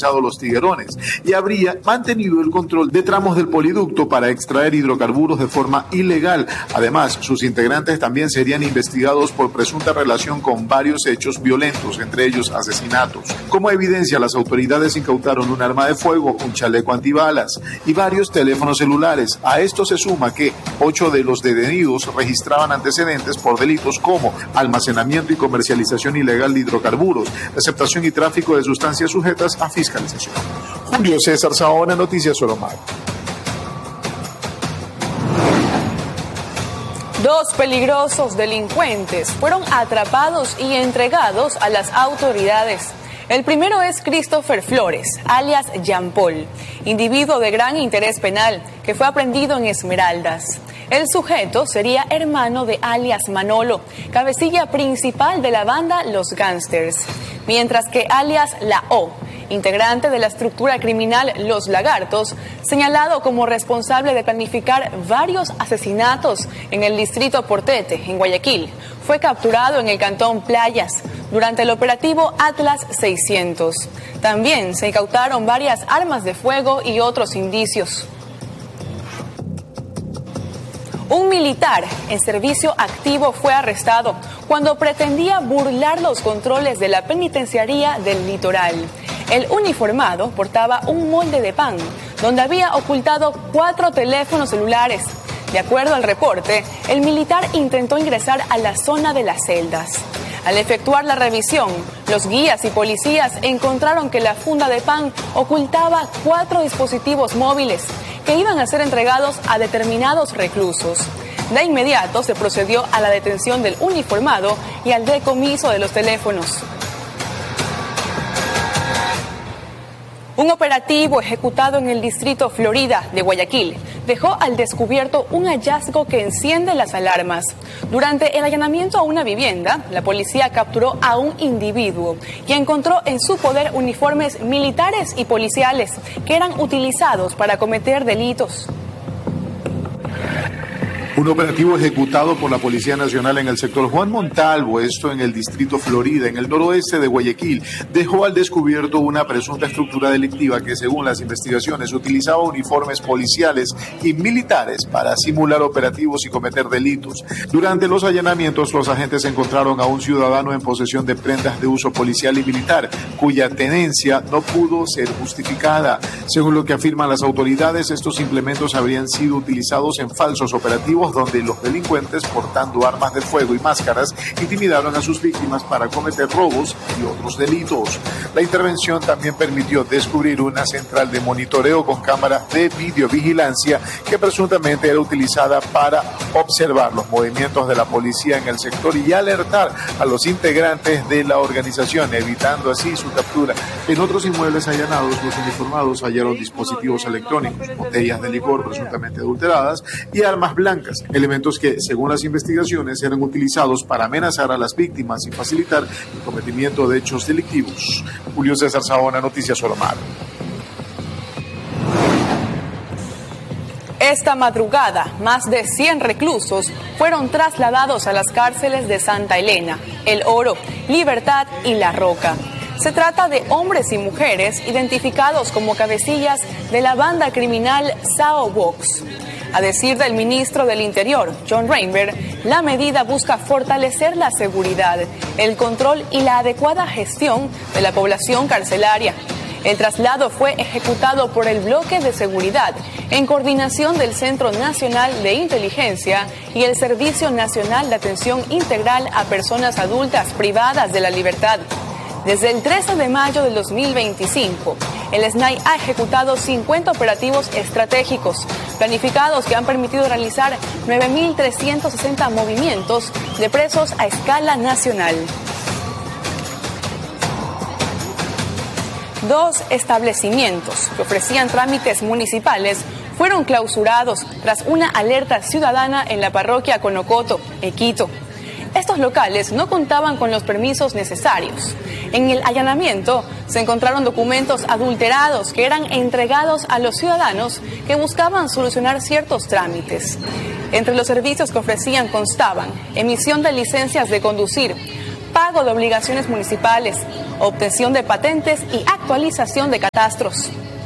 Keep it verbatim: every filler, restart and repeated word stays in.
los tiguerones y habría mantenido el control de tramos del poliducto para extraer hidrocarburos de forma ilegal. Además, sus integrantes también serían investigados por presunta relación con varios hechos violentos, entre ellos asesinatos. Como evidencia, las autoridades incautaron un arma de fuego, un chaleco antibalas y varios teléfonos celulares. A esto se suma que ocho de los detenidos registraban antecedentes por delitos como almacenamiento y comercialización ilegal de hidrocarburos, receptación y tráfico de sustancias sujetas a fiscalización. Julio César Saona, Noticias Solomar. Dos peligrosos delincuentes fueron atrapados y entregados a las autoridades. El primero es Christopher Flores, alias Jean Paul, individuo de gran interés penal que fue aprehendido en Esmeraldas. El sujeto sería hermano de alias Manolo, cabecilla principal de la banda Los Gangsters, mientras que alias La O, integrante de la estructura criminal Los Lagartos, señalado como responsable de planificar varios asesinatos en el distrito Portete, en Guayaquil, fue capturado en el cantón Playas durante el operativo Atlas seiscientos. También se incautaron varias armas de fuego y otros indicios. Un militar en servicio activo fue arrestado cuando pretendía burlar los controles de la penitenciaría del Litoral. El uniformado portaba un molde de pan donde había ocultado cuatro teléfonos celulares. De acuerdo al reporte, el militar intentó ingresar a la zona de las celdas. Al efectuar la revisión, los guías y policías encontraron que la funda de pan ocultaba cuatro dispositivos móviles que iban a ser entregados a determinados reclusos. De inmediato se procedió a la detención del uniformado y al decomiso de los teléfonos. Un operativo ejecutado en el distrito Florida de Guayaquil dejó al descubierto un hallazgo que enciende las alarmas. Durante el allanamiento a una vivienda, la policía capturó a un individuo y encontró en su poder uniformes militares y policiales que eran utilizados para cometer delitos. Un operativo ejecutado por la Policía Nacional en el sector Juan Montalvo, esto en el distrito Florida, en el noroeste de Guayaquil, dejó al descubierto una presunta estructura delictiva que, según las investigaciones, utilizaba uniformes policiales y militares para simular operativos y cometer delitos. Durante los allanamientos, los agentes encontraron a un ciudadano en posesión de prendas de uso policial y militar, cuya tenencia no pudo ser justificada. Según lo que afirman las autoridades, estos implementos habrían sido utilizados en falsos operativos donde los delincuentes, portando armas de fuego y máscaras, intimidaron a sus víctimas para cometer robos y otros delitos. La intervención también permitió descubrir una central de monitoreo con cámaras de videovigilancia que presuntamente era utilizada para observar los movimientos de la policía en el sector y alertar a los integrantes de la organización, evitando así su captura. En otros inmuebles allanados, los uniformados hallaron dispositivos electrónicos, botellas de licor presuntamente adulteradas y armas blancas, elementos que, según las investigaciones, eran utilizados para amenazar a las víctimas y facilitar el cometimiento de hechos delictivos. Julio César Saona, Noticias Solomar. Esta madrugada, más de cien reclusos fueron trasladados a las cárceles de Santa Elena, El Oro, Libertad y La Roca. Se trata de hombres y mujeres identificados como cabecillas de la banda criminal Sao Box. A decir del ministro del Interior, John Reinberg, la medida busca fortalecer la seguridad, el control y la adecuada gestión de la población carcelaria. El traslado fue ejecutado por el Bloque de Seguridad en coordinación del Centro Nacional de Inteligencia y el Servicio Nacional de Atención Integral a Personas Adultas Privadas de la Libertad. Desde el trece de mayo del dos mil veinticinco, el S N A I ha ejecutado cincuenta operativos estratégicos planificados que han permitido realizar nueve mil trescientos sesenta movimientos de presos a escala nacional. Dos establecimientos que ofrecían trámites municipales fueron clausurados tras una alerta ciudadana en la parroquia Conocoto, Equito. Estos locales no contaban con los permisos necesarios. En el allanamiento se encontraron documentos adulterados que eran entregados a los ciudadanos que buscaban solucionar ciertos trámites. Entre los servicios que ofrecían constaban emisión de licencias de conducir, pago pago de obligaciones municipales, obtención de patentes y actualización de catastros.